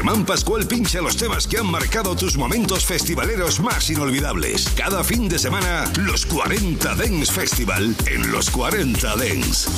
Germán Pascual pincha los temas que han marcado tus momentos festivaleros más inolvidables. Cada fin de semana, los 40 Dance Festival en los 40 Dance.